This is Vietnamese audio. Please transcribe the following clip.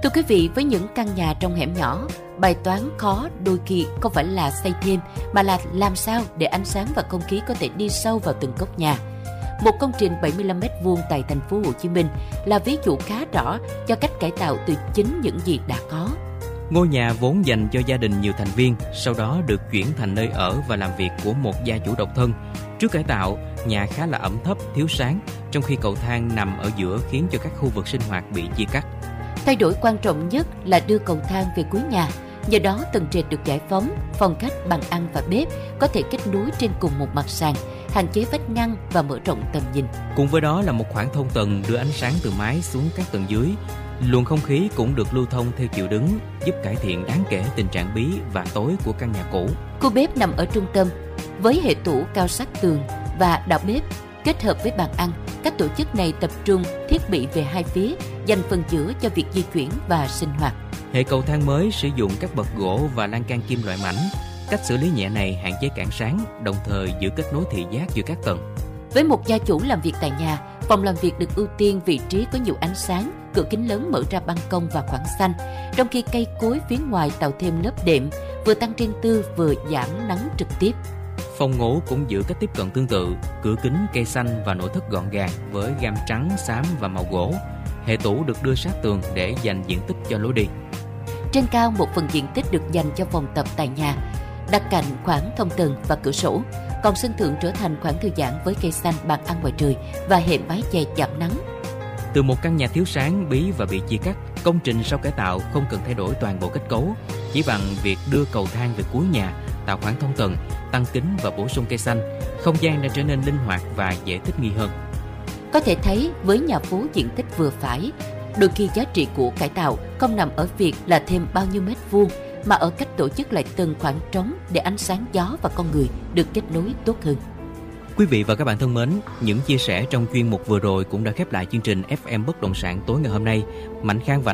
Thưa quý vị, với những căn nhà trong hẻm nhỏ, bài toán khó đôi khi không phải là xây thêm mà là làm sao để ánh sáng và không khí có thể đi sâu vào từng góc nhà. Một công trình 75 m² tại thành phố Hồ Chí Minh là ví dụ khá rõ cho cách cải tạo từ chính những gì đã có. Ngôi nhà vốn dành cho gia đình nhiều thành viên, sau đó được chuyển thành nơi ở và làm việc của một gia chủ độc thân. Trước cải tạo, nhà khá là ẩm thấp, thiếu sáng, trong khi cầu thang nằm ở giữa khiến cho các khu vực sinh hoạt bị chia cắt. Thay đổi quan trọng nhất là đưa cầu thang về cuối nhà. Nhờ đó tầng trệt được giải phóng, phòng khách, bàn ăn và bếp có thể kết nối trên cùng một mặt sàn, hạn chế vách ngăn và mở rộng tầm nhìn. Cùng với đó là một khoảng thông tầng đưa ánh sáng từ mái xuống các tầng dưới. Luồng không khí cũng được lưu thông theo chiều đứng, giúp cải thiện đáng kể tình trạng bí và tối của căn nhà cũ. Khu bếp nằm ở trung tâm, với hệ tủ cao sát tường và đạo bếp kết hợp với bàn ăn. Các tổ chức này tập trung thiết bị về hai phía, dành phần giữa cho việc di chuyển và sinh hoạt. Hệ cầu thang mới sử dụng các bậc gỗ và lan can kim loại mảnh. Cách xử lý nhẹ này hạn chế cản sáng, đồng thời giữ kết nối thị giác giữa các tầng. Với một gia chủ làm việc tại nhà, phòng làm việc được ưu tiên vị trí có nhiều ánh sáng, cửa kính lớn mở ra ban công và khoảng xanh, trong khi cây cối phía ngoài tạo thêm lớp đệm, vừa tăng riêng tư vừa giảm nắng trực tiếp. Phòng ngủ cũng giữ cách tiếp cận tương tự, cửa kính, cây xanh và nội thất gọn gàng với gam trắng, xám và màu gỗ. Hệ tủ được đưa sát tường để dành diện tích cho lối đi. Trên cao, một phần diện tích được dành cho phòng tập tại nhà, đặt cạnh khoảng thông tầng và cửa sổ, còn sân thượng trở thành khoảng thư giãn với cây xanh, bàn ăn ngoài trời và hệ mái che giảm nắng. Từ một căn nhà thiếu sáng, bí và bị chia cắt, công trình sau cải tạo không cần thay đổi toàn bộ kết cấu, chỉ bằng việc đưa cầu thang về cuối nhà, tạo khoảng thông tầng, tăng kính và bổ sung cây xanh, không gian đã trở nên linh hoạt và dễ thích nghi hơn. Có thể thấy với nhà phố diện tích vừa phải, đôi khi giá trị của cải tạo không nằm ở việc là thêm bao nhiêu mét vuông, mà ở cách tổ chức lại từng khoảng trống để ánh sáng, gió và con người được kết nối tốt hơn. Quý vị và các bạn thân mến, những chia sẻ trong chuyên mục vừa rồi cũng đã khép lại chương trình FM Bất động sản tối ngày hôm nay. Mạnh Khang và